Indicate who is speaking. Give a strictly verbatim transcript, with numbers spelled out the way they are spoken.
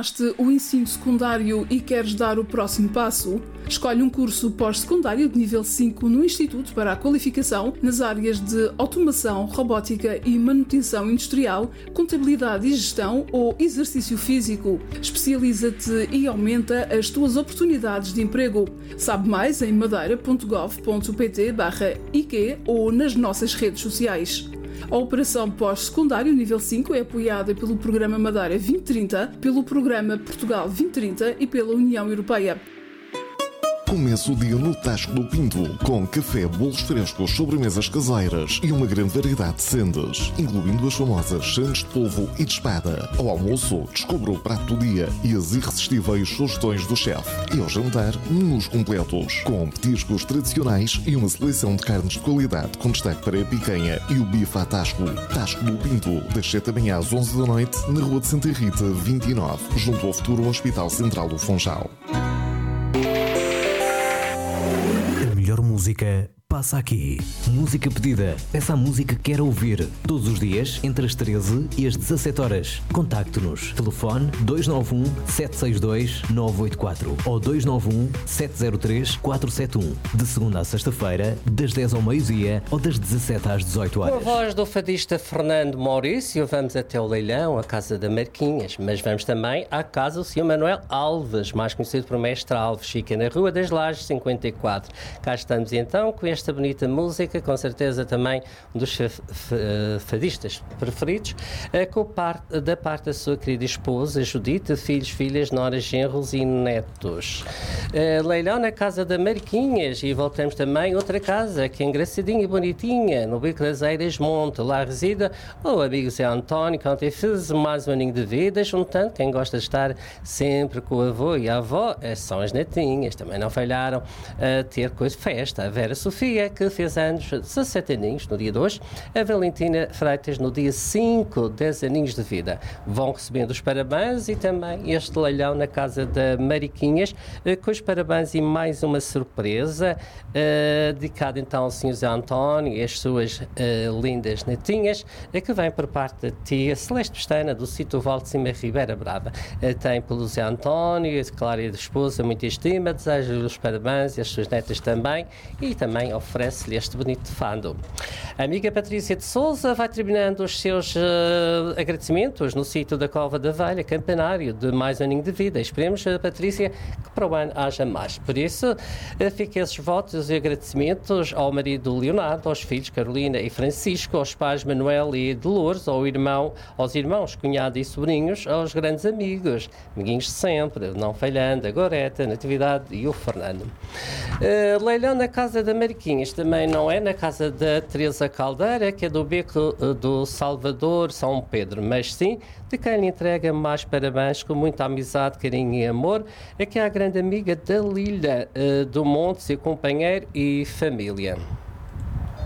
Speaker 1: Terminaste o ensino secundário e queres dar o próximo passo? Escolhe um curso pós-secundário de nível cinco no Instituto para a Qualificação nas áreas de automação, robótica e manutenção industrial, contabilidade e gestão ou exercício físico. Especializa-te e aumenta as tuas oportunidades de emprego. Sabe mais em madeira ponto gov ponto pt barra I Q ou nas nossas redes sociais. A Operação Pós-Secundário Nível cinco é apoiada pelo Programa Madeira vinte trinta, pelo Programa Portugal vinte trinta e pela União Europeia.
Speaker 2: Começa o dia no Tasco do Pinto, com café, bolos frescos, sobremesas caseiras e uma grande variedade de sendas, incluindo as famosas sandes de polvo e de espada. Ao almoço, descubra o prato do dia e as irresistíveis sugestões do chefe. E ao jantar, menus completos, com petiscos tradicionais e uma seleção de carnes de qualidade, com destaque para a picanha e o bife à Tasco. Tasco do Pinto, das sete da manhã às onze da noite, na Rua de Santa Rita, vinte e nove, junto ao futuro Hospital Central do Funchal.
Speaker 3: Melhor música passa aqui. Música pedida. Peça a música que quer ouvir. Todos os dias, entre as treze e as dezassete horas. Contacte-nos. Telefone dois nove um, sete seis dois, nove oito quatro ou dois nove um, sete zero três, quatro sete um. De segunda a sexta-feira, das dez ao meio-dia ou das dezassete às dezoito horas.
Speaker 4: Com a voz do fadista Fernando Maurício, vamos até o leilão, a Casa da Marquinhas, mas vamos também à Casa do senhor Manuel Alves, mais conhecido por Mestre Alves, fica na Rua das Lajes cinquenta e quatro. Cá estamos então com este esta bonita música, com certeza também um dos fadistas preferidos, com parte, da parte da sua querida esposa Judite, filhos, filhas, noras, genros e netos. Leilão na Casa da Marquinhas, e voltamos também a outra casa que é engraçadinha e bonitinha, no Bico das Eiras Monte. Lá reside o amigo Zé António, que ontem fez mais um aninho de vida, juntando quem gosta de estar sempre com o avô e a avó, são as netinhas, também não falharam a ter coisa de festa. A Vera Sofia, que fez anos, dezassete aninhos no dia de hoje, a Valentina Freitas no dia cinco, dez aninhos de vida. Vão recebendo os parabéns e também este leilão na Casa da Mariquinhas, com os parabéns e mais uma surpresa, uh, dedicada então ao senhor Zé António e as suas uh, lindas netinhas, uh, que vem por parte da tia Celeste Pestana, do sítio Val de Cima, Ribeira Brava. Uh, tem pelo Zé António, claro, e da esposa, muita estima, deseja-lhe os parabéns e as suas netas também, e também oferece-lhe este bonito fado. A amiga Patrícia de Sousa vai terminando os seus uh, agradecimentos no sítio da Cova da Velha, Campanário, de mais um aninho de vida. Esperemos, uh, Patrícia, que para o ano haja mais. Por isso, uh, fica esses votos e agradecimentos ao marido Leonardo, aos filhos Carolina e Francisco, aos pais Manuel e Dolores, ao irmão, aos irmãos, cunhado e sobrinhos, aos grandes amigos, amiguinhos de sempre, não falhando, a Goreta, a Natividade e o Fernando. Uh, leilão na Casa da Mariquinhas, também não é na casa da Teresa Caldeira, que é do Beco do Salvador, São Pedro, mas sim de quem lhe entrega mais parabéns com muita amizade, carinho e amor, é que é a grande amiga da Lilha uh, do Monte, seu companheiro e família.